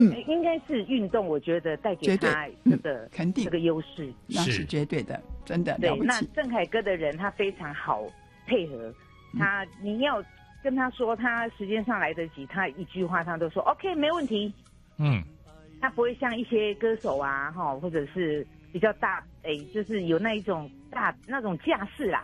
应该是运动，我觉得带给他这个肯定这个优势， 那是绝对的，真的了不起。 那郑凯歌的人他非常好配合，你要跟他说他时间上来得及，他一句话他都说 OK 没问题。他不会像一些歌手啊，或者是比较大，就是有那一种那种架势啦。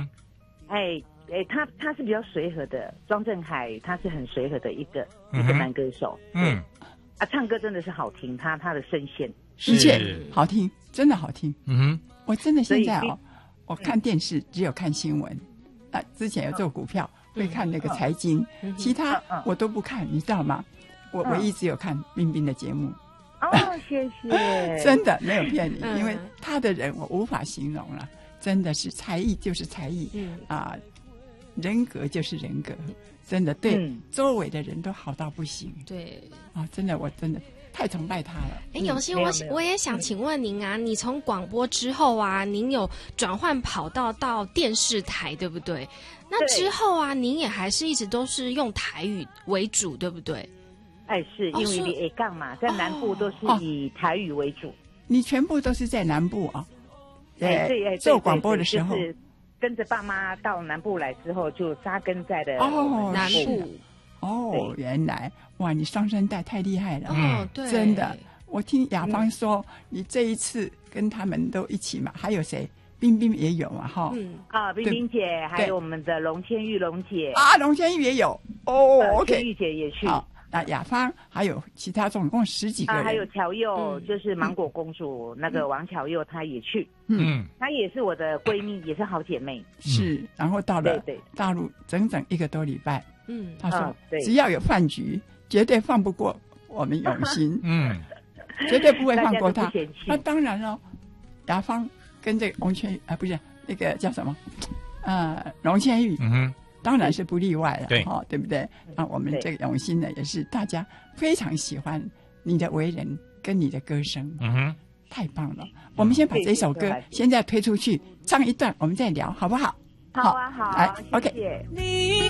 他是比较随和的，庄振海他是很随和的一个男歌手。唱歌真的是好听，他的声线的确好听，真的好听。我真的现在我看电视只有看新闻，之前有做股票会看那个财经，其他我都不看，你知道吗？我唯一只有看冰冰的节目。 谢谢。 真的没有骗你，因为他的人我无法形容了，真的是才艺就是才艺，人格就是人格，真的对周围的人都好到不行。 对真的我真的太崇拜他了。 永兴，我也想请问您啊，你从广播之后啊，您有转换跑道到电视台，对不对？那之后啊，您也还是一直都是用台语为主，对不对？ 是因为你 A 杠嘛，在南部都是以台语为主。 你全部都是在南部啊？ 对， 做广播的时候， 就是跟着爸妈到南部来之后，就扎根在了南部。 原来哇，你双声带太厉害了。 对， 真的。我听雅芳说，你这一次跟他们都一起嘛，还有谁？冰冰也有嘛， 冰冰姐，还有我们的龙千玉龙姐龙千玉也有OK， 千玉姐也去。 那雅芳还有其他总共10几个人， 还有乔佑，就是芒果公主那个王乔佑，她也去。她也是我的闺蜜，也是好姐妹。 是，然后到了大陆整整1个多礼拜。她说只要有饭局，绝对放不过我们永兴。绝对不会放过她。那当然了，雅芳跟这个龙千玉不是那个叫什么龙千玉。当然是不例外了，对不对？那我们这个永兴呢，也是大家非常喜欢你的为人跟你的歌声，太棒了。我们先把这首歌现在推出去，唱一段，我们再聊，好不好？ 好啊，好， 来 ，OK。 谢谢。